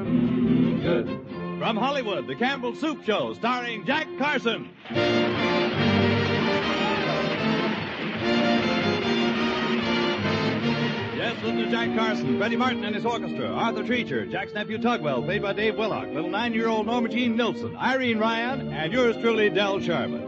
Good. From Hollywood, the Campbell Soup Show, starring Jack Carson. Yes, listen to Jack Carson, Freddie Martin and his orchestra, Arthur Treacher, Jack's nephew Tugwell, played by Dave Willock, little 9-year-old Norma Jean Nilsson, Irene Ryan, and yours truly, Del Sharbutt.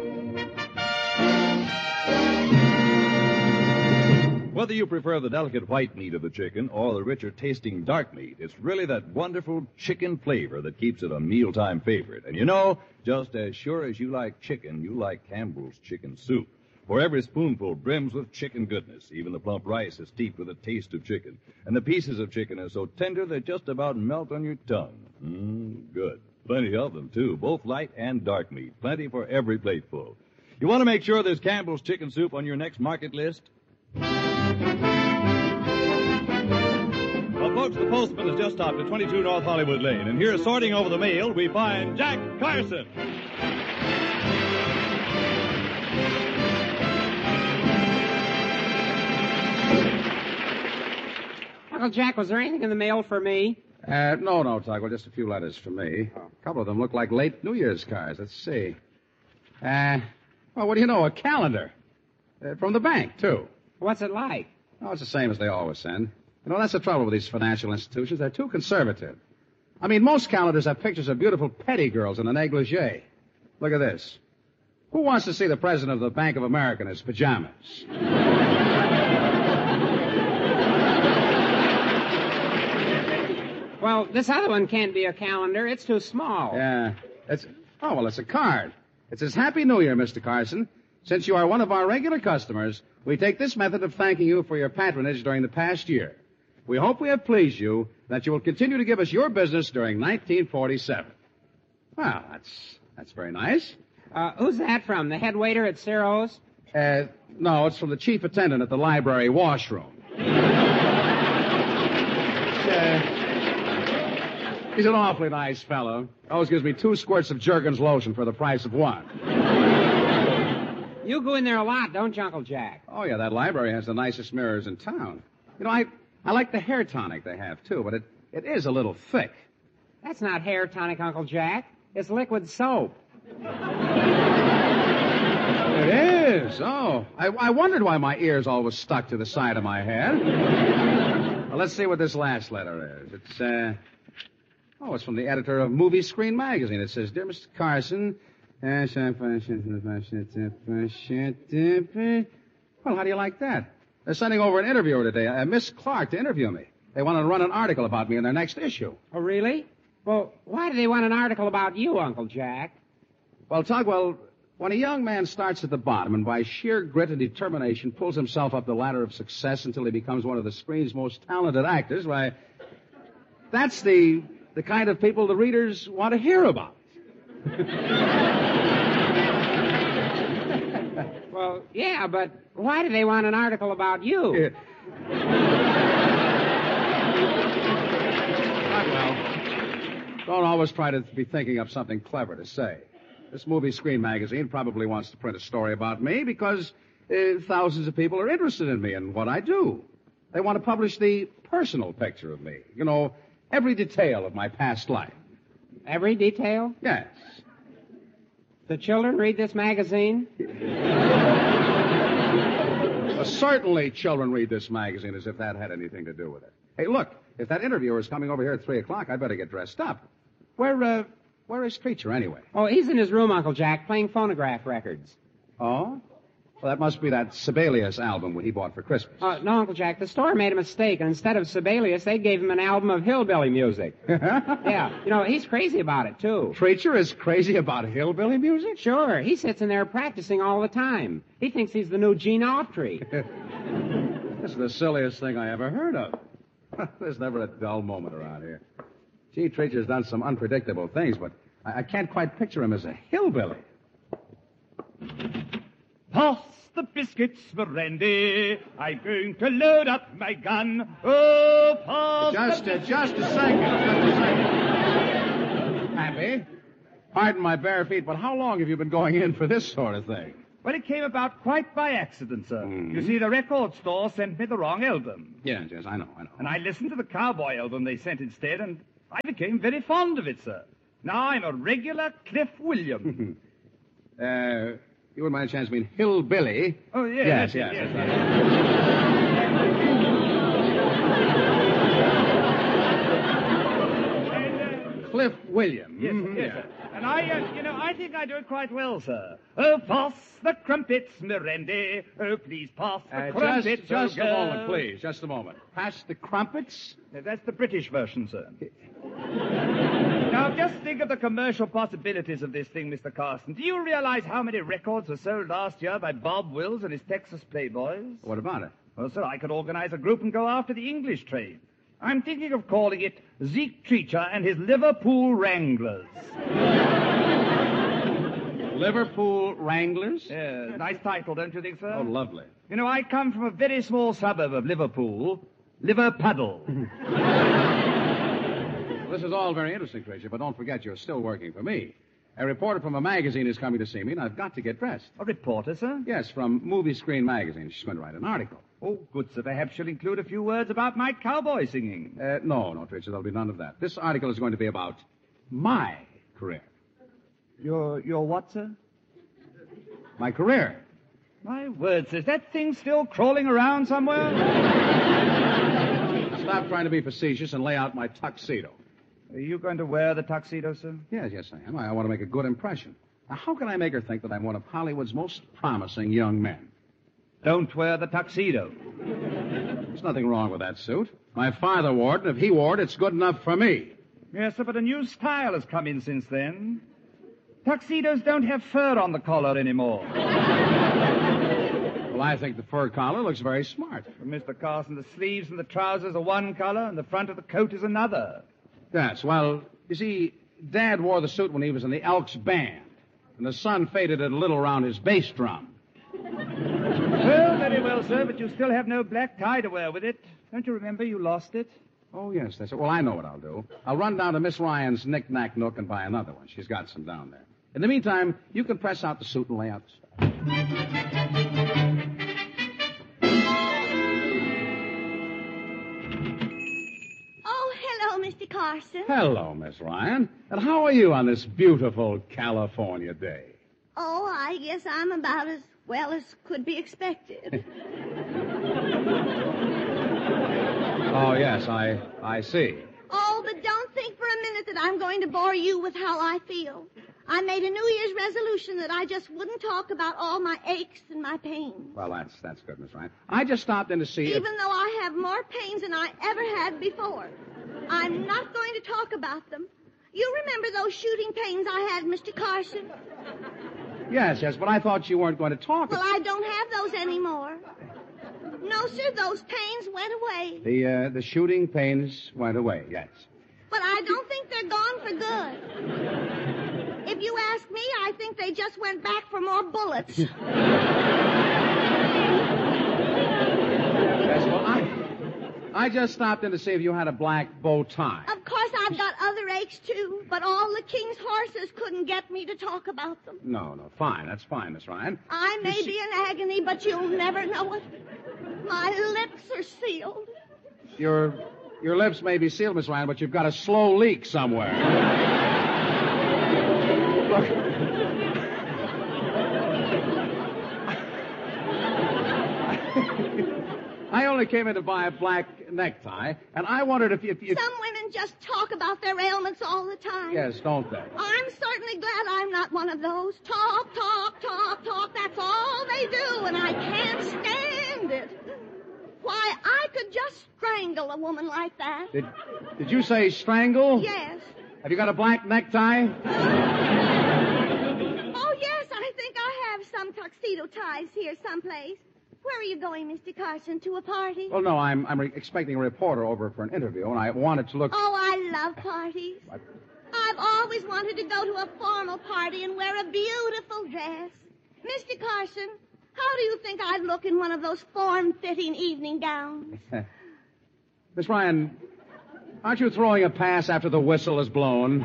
Whether you prefer the delicate white meat of the chicken or the richer tasting dark meat, it's really that wonderful chicken flavor that keeps it a mealtime favorite. And you know, just as sure as you like chicken, you like Campbell's chicken soup. For every spoonful brims with chicken goodness. Even the plump rice is steeped with a taste of chicken. And the pieces of chicken are so tender they just about melt on your tongue. Good. Plenty of them, too, both light and dark meat. Plenty for every plateful. You want to make sure there's Campbell's chicken soup on your next market list? Well, folks, the postman has just stopped at 22 North Hollywood Lane, and here sorting over the mail, we find Jack Carson. Uncle Jack, was there anything in the mail for me? No, Tugwell, just a few letters for me. A couple of them look like late New Year's cards. Let's see. Well, what do you know, a calendar. From the bank, too. What's it like? Oh, it's the same as they always send. You know, that's the trouble with these financial institutions. They're too conservative. I mean, most calendars have pictures of beautiful petty girls in a negligee. Look at this. Who wants to see the president of the Bank of America in his pajamas? Well, this other one can't be a calendar. It's too small. Yeah. It's a card. It says, Happy New Year, Mr. Carson. Since you are one of our regular customers, we take this method of thanking you for your patronage during the past year. We hope we have pleased you, that you will continue to give us your business during 1947. Well, that's very nice. Who's that from? The head waiter at Ciro's? No, it's from the chief attendant at the library washroom. He's an awfully nice fellow. Always gives me 2 squirts of Jergens lotion for the price of 1. You go in there a lot, don't you, Uncle Jack? Oh, yeah, that library has the nicest mirrors in town. You know, I like the hair tonic they have, too, but it is a little thick. That's not hair tonic, Uncle Jack. It's liquid soap. It is? Oh. I wondered why my ears always stuck to the side of my head. Well, let's see what this last letter is. It's from the editor of Movie Screen Magazine. It says, Dear Mr. Carson... Well, how do you like that? They're sending over an interviewer today, Miss Clark, to interview me. They want to run an article about me in their next issue. Oh, really? Well, why do they want an article about you, Uncle Jack? Well, Tugwell, when a young man starts at the bottom and by sheer grit and determination pulls himself up the ladder of success until he becomes one of the screen's most talented actors, why, that's the kind of people the readers want to hear about. Well, yeah, but why do they want an article about you? Well, don't always try to be thinking of something clever to say. This Movie Screen Magazine probably wants to print a story about me because thousands of people are interested in me and what I do. They want to publish the personal picture of me. You know, every detail of my past life. Every detail? Yes. The children read this magazine? Certainly children read this magazine, as if that had anything to do with it. Hey, look, if that interviewer is coming over here at 3 o'clock, I'd better get dressed up. Where is Treacher, anyway? Oh, he's in his room, Uncle Jack, playing phonograph records. Oh? Well, that must be that Sibelius album he bought for Christmas. No, Uncle Jack, the store made a mistake, and instead of Sibelius, they gave him an album of hillbilly music. Yeah, you know, he's crazy about it, too. Treacher is crazy about hillbilly music? Sure, he sits in there practicing all the time. He thinks he's the new Gene Autry. This is the silliest thing I ever heard of. There's never a dull moment around here. Gee, Treacher's done some unpredictable things, but I can't quite picture him as a hillbilly. Pass the biscuits, Verendi. I'm going to load up my gun. Oh, pass Just a second. Happy? Pardon my bare feet, but how long have you been going in for this sort of thing? Well, it came about quite by accident, sir. Mm-hmm. You see, the record store sent me the wrong album. Yes, I know. And I listened to the cowboy album they sent instead, and I became very fond of it, sir. Now I'm a regular Cliff William. You wouldn't mind a chance mean hillbilly. Oh, yes. Yes. That's right. Cliff William. Yes, yes, sir. And I think I do it quite well, sir. Oh, pass the crumpets, Mirandy. Oh, please pass the crumpets. Just a moment, please. Just a moment. Pass the crumpets? That's the British version, sir. Now, just think of the commercial possibilities of this thing, Mr. Carson. Do you realize how many records were sold last year by Bob Wills and his Texas Playboys? What about it? Well, sir, I could organize a group and go after the English trade. I'm thinking of calling it Zeke Treacher and his Liverpool Wranglers. Liverpool Wranglers? Yeah, nice title, don't you think, sir? Oh, lovely. You know, I come from a very small suburb of Liverpool, Liverpuddle. This is all very interesting, Tracy, but don't forget you're still working for me. A reporter from a magazine is coming to see me, and I've got to get dressed. A reporter, sir? Yes, from Movie Screen Magazine. She's going to write an article. Oh, good, sir. Perhaps she'll include a few words about my cowboy singing. No, Tracy, there'll be none of that. This article is going to be about my career. Your what, sir? My career. My word, sir. Is that thing still crawling around somewhere? Stop trying to be facetious and lay out my tuxedo. Are you going to wear the tuxedo, sir? Yes, I am. I want to make a good impression. Now, how can I make her think that I'm one of Hollywood's most promising young men? Don't wear the tuxedo. There's nothing wrong with that suit. My father wore it, and if he wore it, it's good enough for me. Yes, sir, but a new style has come in since then. Tuxedos don't have fur on the collar anymore. Well, I think the fur collar looks very smart. Well, Mr. Carson, the sleeves and the trousers are one color, and the front of the coat is another. Yes, well, you see, Dad wore the suit when he was in the Elks band, and the sun faded it a little around his bass drum. Well, very well, sir, but you still have no black tie to wear with it. Don't you remember you lost it? Oh, yes, that's it. Well, I know what I'll do. I'll run down to Miss Ryan's Knick-Knack Nook and buy another one. She's got some down there. In the meantime, you can press out the suit and lay out the stuff. Oh, hello, Mr. Carson. Hello, Miss Ryan. And how are you on this beautiful California day? Oh, I guess I'm about as well as could be expected. Oh, yes, I see. Oh, but don't think for a minute that I'm going to bore you with how I feel. I made a New Year's resolution that I just wouldn't talk about all my aches and my pains. Well, that's good, Miss Ryan. I just stopped in to see Even though I have more pains than I ever had before. I'm not going to talk about them. You remember those shooting pains I had, Mr. Carson? Yes, but I thought you weren't going to talk. Well, I don't have those anymore. No, sir, those pains went away. The shooting pains went away, yes. But I don't think they're gone for good. If you ask me, I think they just went back for more bullets. Yes, well, I just stopped in to see if you had a black bow tie. Of course, I've got other aches, too, but all the king's horses couldn't get me to talk about them. No, fine. That's fine, Miss Ryan. I may be in agony, but you'll never know it. My lips are sealed. Your lips may be sealed, Miss Ryan, but you've got a slow leak somewhere. Look. I only came in to buy a black necktie, and I wondered if you... Some women just talk about their ailments all the time. Yes, don't they? I'm certainly glad I'm not one of those. Talk. That's all they do, and I can't stand it. Why, I could just strangle a woman like that. Did you say strangle? Yes. Have you got a black necktie? Oh, yes, I think I have some tuxedo ties here someplace. Where are you going, Mr. Carson? To a party? Well, no, I'm expecting a reporter over for an interview, and I wanted to look... Oh, I love parties. What? I've always wanted to go to a formal party and wear a beautiful dress. Mr. Carson, how do you think I'd look in one of those form-fitting evening gowns? Miss Ryan, aren't you throwing a pass after the whistle is blown?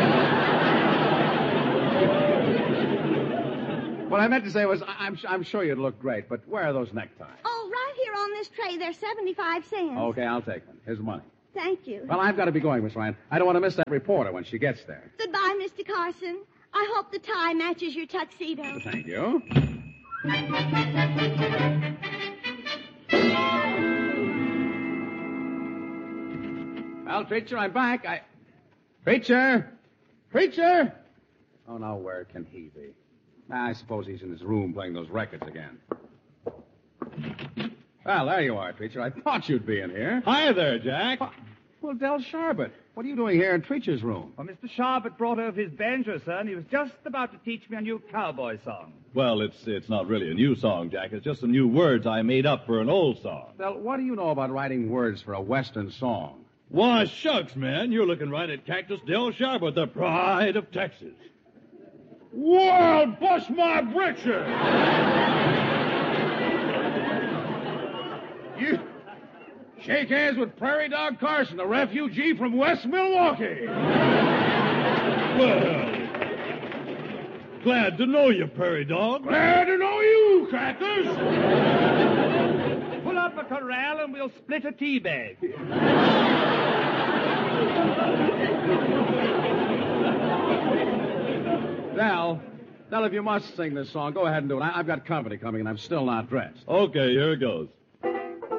What I meant to say was, I'm sure you'd look great, but where are those neckties? Oh, right here on this tray. They're 75 cents. Okay, I'll take them. Here's the money. Thank you. Well, I've got to be going, Miss Ryan. I don't want to miss that reporter when she gets there. Goodbye, Mr. Carson. I hope the tie matches your tuxedo. Thank you. Well, Preacher, I'm back. Preacher! Preacher! Oh, now where can he be? I suppose he's in his room playing those records again. Well, there you are, Preacher. I thought you'd be in here. Hi there, Jack. Well, Del Sharbert, what are you doing here in Preacher's room? Well, Mr. Sharbert brought over his banjo, sir, and he was just about to teach me a new cowboy song. Well, it's not really a new song, Jack. It's just some new words I made up for an old song. Del, what do you know about writing words for a Western song? Why, shucks, man. You're looking right at Cactus Del Sharbert, the pride of Texas. Well, bust my britches! You shake hands with Prairie Dog Carson, a refugee from West Milwaukee. Well, glad to know you, Prairie Dog. Glad to know you, Cactus. Pull up a corral and we'll split a tea bag. Del, if you must sing this song, go ahead and do it. I've got company coming and I'm still not dressed. Okay, here it goes.